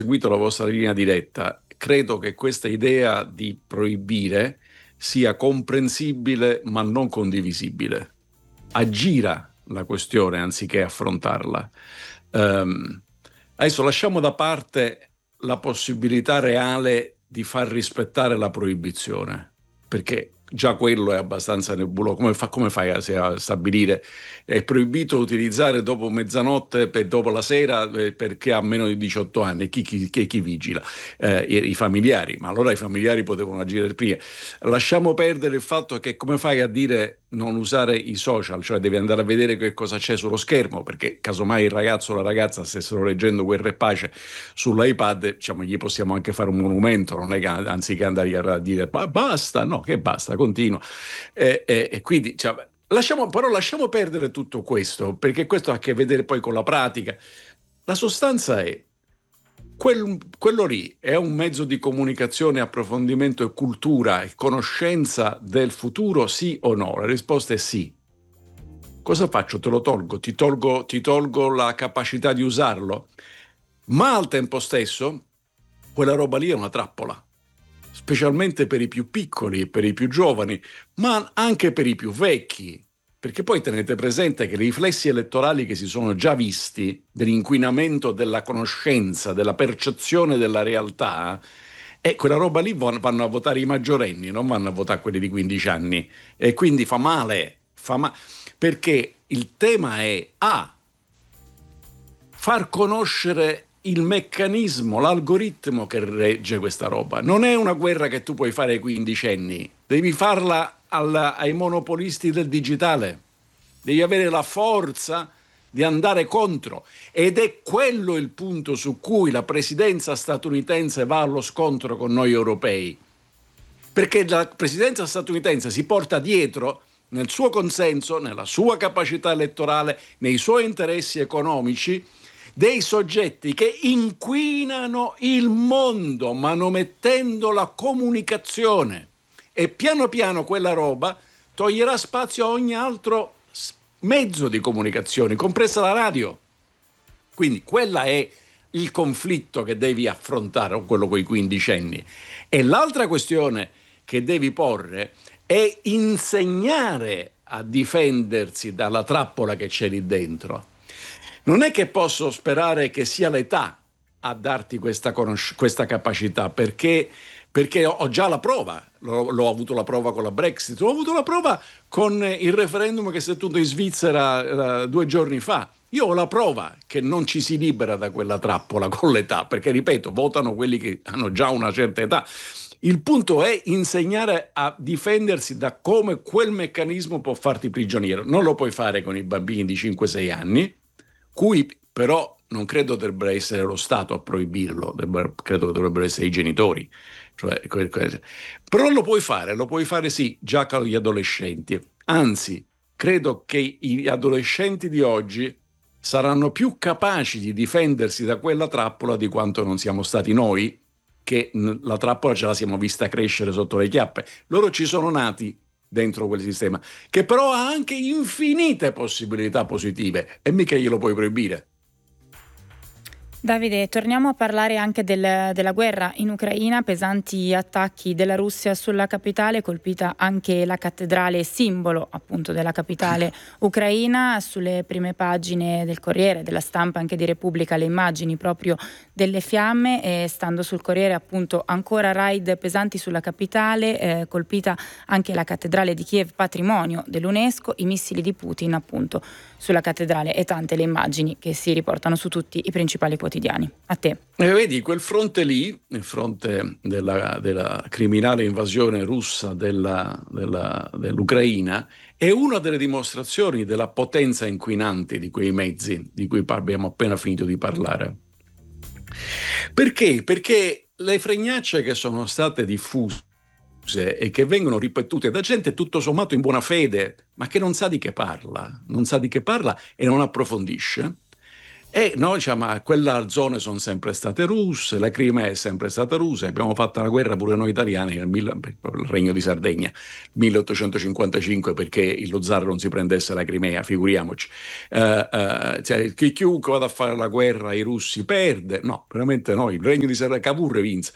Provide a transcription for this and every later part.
seguito la vostra linea diretta, credo che questa idea di proibire sia comprensibile ma non condivisibile. Aggira la questione anziché affrontarla. Ehm, Adesso lasciamo da parte la possibilità reale di far rispettare la proibizione, perché già quello è abbastanza nebuloso. Come fai a stabilire è proibito utilizzare dopo mezzanotte, dopo la sera, perché ha meno di 18 anni? Chi vigila? I familiari, ma allora i familiari potevano agire prima. Lasciamo perdere il fatto che come fai a dire non usare i social, cioè devi andare a vedere che cosa c'è sullo schermo, perché casomai il ragazzo o la ragazza stessero leggendo Guerra e Pace sull'iPad, diciamo, gli possiamo anche fare un monumento, non è che anziché andare a dire basta, no, che basta, continua. E quindi, cioè, lasciamo perdere tutto questo, perché questo ha a che vedere poi con la pratica. La sostanza è quello lì è un mezzo di comunicazione, approfondimento e cultura e conoscenza del futuro, sì o no? La risposta è sì. Cosa faccio? Te lo tolgo? Ti tolgo la capacità di usarlo? Ma al tempo stesso, quella roba lì è una trappola, specialmente per i più piccoli, per i più giovani, ma anche per i più vecchi. Perché poi tenete presente che i riflessi elettorali che si sono già visti dell'inquinamento della conoscenza, della percezione della realtà, e quella roba lì vanno a votare i maggiorenni, non vanno a votare quelli di 15 anni. E quindi perché il tema è far conoscere il meccanismo, l'algoritmo che regge questa roba. Non è una guerra che tu puoi fare ai quindicenni, devi farla ai monopolisti del digitale. Devi avere la forza di andare contro. Ed è quello il punto su cui la presidenza statunitense va allo scontro con noi europei. Perché la presidenza statunitense si porta dietro nel suo consenso, nella sua capacità elettorale, nei suoi interessi economici, dei soggetti che inquinano il mondo, manomettendo la comunicazione. E piano piano quella roba toglierà spazio a ogni altro mezzo di comunicazione, compresa la radio. Quindi quella è il conflitto che devi affrontare, o quello con i quindicenni. E l'altra questione che devi porre è insegnare a difendersi dalla trappola che c'è lì dentro. Non è che posso sperare che sia l'età a darti questa capacità, perché ho già la prova, l'ho avuto la prova con la Brexit, ho avuto la prova con il referendum che si è tenuto in Svizzera 2 giorni fa. Io ho la prova che non ci si libera da quella trappola con l'età, perché ripeto, votano quelli che hanno già una certa età. Il punto è insegnare a difendersi da come quel meccanismo può farti prigioniero. Non lo puoi fare con i bambini di 5-6 anni, cui però non credo dovrebbe essere lo Stato a proibirlo, credo che dovrebbero essere i genitori. Cioè, però lo puoi fare sì, già con gli adolescenti. Anzi, credo che gli adolescenti di oggi saranno più capaci di difendersi da quella trappola di quanto non siamo stati noi, che la trappola ce la siamo vista crescere sotto le chiappe. Loro ci sono nati dentro quel sistema, che però ha anche infinite possibilità positive e mica glielo puoi proibire. Davide, torniamo a parlare anche della guerra in Ucraina, pesanti attacchi della Russia sulla capitale, colpita anche la cattedrale, simbolo appunto della capitale ucraina. Sulle prime pagine del Corriere, della Stampa, anche di Repubblica, le immagini proprio delle fiamme, e stando sul Corriere appunto ancora raid pesanti sulla capitale, colpita anche la cattedrale di Kiev, patrimonio dell'UNESCO, i missili di Putin appunto sulla cattedrale, e tante le immagini che si riportano su tutti i principali quotidiani. A te. Vedi, quel fronte lì, il fronte della criminale invasione russa dell'Ucraina, è una delle dimostrazioni della potenza inquinante di quei mezzi di cui abbiamo appena finito di parlare. Perché? Perché le fregnacce che sono state diffuse e che vengono ripetute da gente tutto sommato in buona fede, ma che non sa di che parla e non approfondisce, No, diciamo, quella zone sono sempre state russe, la Crimea è sempre stata russa, abbiamo fatto una guerra pure noi italiani il Regno di Sardegna, 1855, perché lo zar non si prendesse la Crimea, figuriamoci. Cioè, chiunque vada a fare la guerra ai russi perde, no, veramente no, il Regno di Sardegna, Cavour vinse,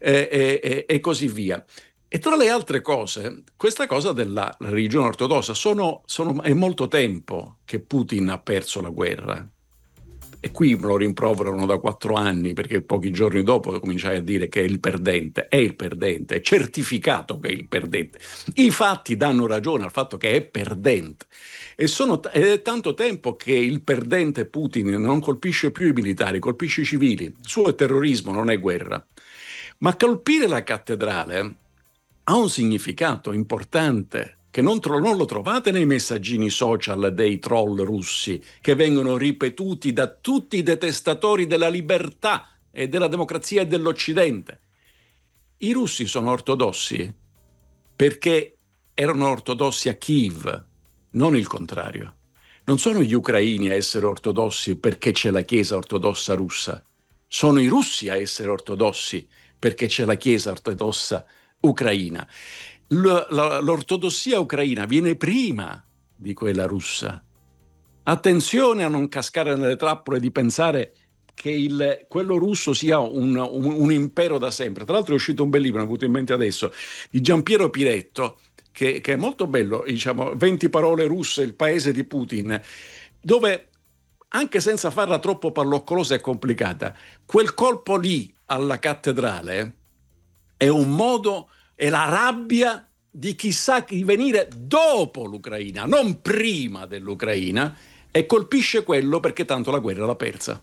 e così via. E tra le altre cose, questa cosa della religione ortodossa, è molto tempo che Putin ha perso la guerra. E qui me lo rimproverano da 4 anni, perché pochi giorni dopo cominciai a dire che è il perdente, è certificato che è il perdente. I fatti danno ragione al fatto che è perdente. Ed è tanto tempo che il perdente Putin non colpisce più i militari, colpisce i civili. Il suo è terrorismo, non è guerra. Ma colpire la cattedrale ha un significato importante, che non lo trovate nei messaggini social dei troll russi che vengono ripetuti da tutti i detestatori della libertà e della democrazia e dell'Occidente. I russi sono ortodossi perché erano ortodossi a Kiev, non il contrario. Non sono gli ucraini a essere ortodossi perché c'è la Chiesa ortodossa russa. Sono i russi a essere ortodossi perché c'è la Chiesa ortodossa ucraina. L'ortodossia ucraina viene prima di quella russa. Attenzione a non cascare nelle trappole di pensare che quello russo sia un impero da sempre. Tra l'altro è uscito un bel libro, mi è venuto in mente adesso, di Giampiero Piretto, che è molto bello, diciamo, 20 parole russe, il paese di Putin, dove, anche senza farla troppo palloccolosa e complicata, quel colpo lì alla cattedrale è un modo, è la rabbia di chi sa di venire dopo l'Ucraina, non prima dell'Ucraina, e colpisce quello perché tanto la guerra l'ha persa.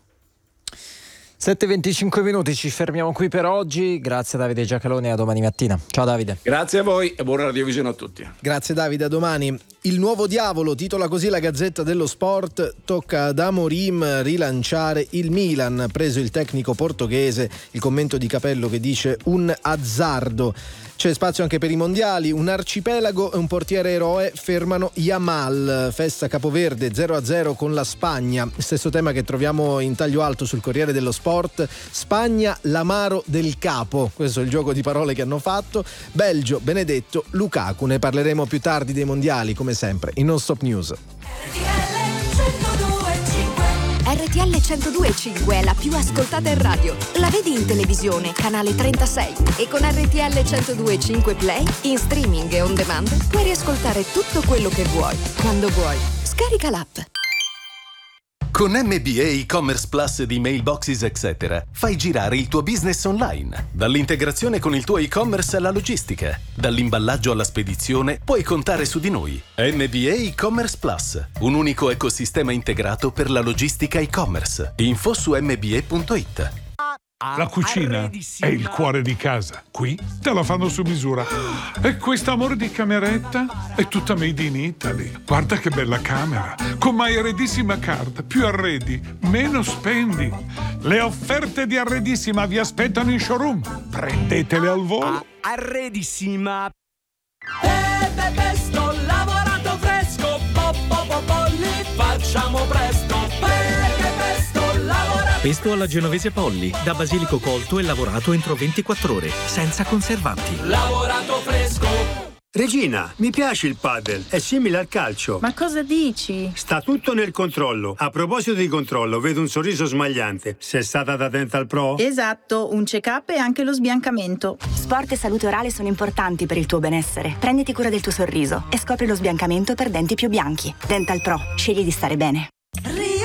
7:25 minuti, ci fermiamo qui per oggi. Grazie a Davide Giacalone, a domani mattina. Ciao Davide. Grazie a voi e buona radiovisione a tutti. Grazie Davide, a domani. Il nuovo diavolo, titola così la Gazzetta dello Sport, tocca ad Amorim rilanciare il Milan, preso il tecnico portoghese, il commento di Capello che dice un azzardo. C'è spazio anche per i mondiali, un arcipelago e un portiere eroe fermano Yamal, festa capoverde 0-0 con la Spagna, stesso tema che troviamo in taglio alto sul Corriere dello Sport, Spagna l'amaro del capo, questo è il gioco di parole che hanno fatto, Belgio, Benedetto, Lukaku, ne parleremo più tardi dei mondiali come sempre in Non Stop News. RTL 102.5 è la più ascoltata in radio. La vedi in televisione, canale 36. E con RTL 102.5 Play, in streaming e on demand, puoi riascoltare tutto quello che vuoi, quando vuoi. Scarica l'app. Con MBA e-commerce plus di Mailboxes etc. fai girare il tuo business online. Dall'integrazione con il tuo e-commerce alla logistica, dall'imballaggio alla spedizione, puoi contare su di noi. MBA e-commerce plus, un unico ecosistema integrato per la logistica e-commerce. Info su mba.it. La cucina è il cuore di casa. Qui te la fanno su misura. E quest'amore di cameretta è tutta made in Italy. Guarda che bella camera. Con My Arredissima Card. Più arredi, meno spendi. Le offerte di Arredissima vi aspettano in showroom. Prendetele al volo. Arredissima. Pesto lavorato fresco. Polli. Facciamo presto. Pesto lavorato. Pesto alla genovese Polli, da basilico colto e lavorato entro 24 ore, senza conservanti. Lavorato fresco. Regina, mi piace il padel, è simile al calcio. Ma cosa dici? Sta tutto nel controllo. A proposito di controllo, vedo un sorriso smagliante. Sei stata da Dental Pro? Esatto, un check-up e anche lo sbiancamento. Sport e salute orale sono importanti per il tuo benessere. Prenditi cura del tuo sorriso e scopri lo sbiancamento per denti più bianchi. Dental Pro, scegli di stare bene.